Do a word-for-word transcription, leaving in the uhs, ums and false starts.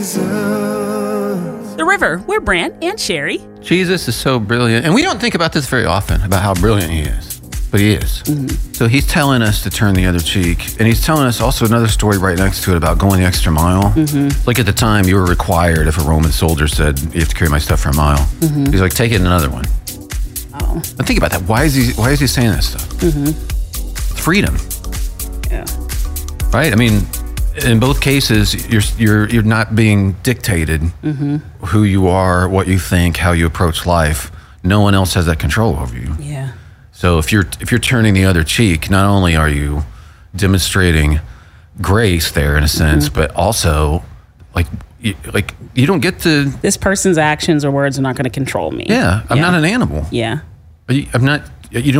The River. We're Brant and Sherry. Jesus is so brilliant. And we don't think about this very often, about how brilliant he is. But he is. Mm-hmm. So he's telling us to turn the other cheek. And he's telling us also another story right next to it about going the extra mile. Mm-hmm. Like at the time, you were required if a Roman soldier said, you have to carry my stuff for a mile. Mm-hmm. He's like, take it another one. Oh. And think about that. Why is he, why is he saying that stuff? Mm-hmm. Freedom. Yeah. Right? I mean, in both cases, you're you're you're not being dictated mm-hmm. who you are, what you think, how you approach life. No one else has that control over you. Yeah. So if you're if you're turning the other cheek, not only are you demonstrating grace there in a sense, mm-hmm. but also like you, like you don't get to. This person's actions or words are not going to control me. Yeah, I'm yeah. not an animal. Yeah. I'm not. You don't.